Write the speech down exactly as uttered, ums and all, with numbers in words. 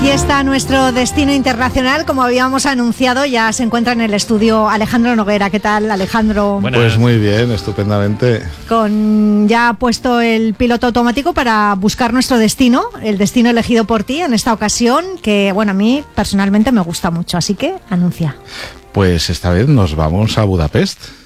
Aquí está nuestro destino internacional, como habíamos anunciado, ya se encuentra en el estudio Alejandro Noguera. ¿Qué tal, Alejandro? Buenas. Pues muy bien, estupendamente. Con ya puesto el piloto automático para buscar nuestro destino, el destino elegido por ti en esta ocasión, que bueno, a mí personalmente me gusta mucho, así que anuncia. Pues esta vez nos vamos a Budapest.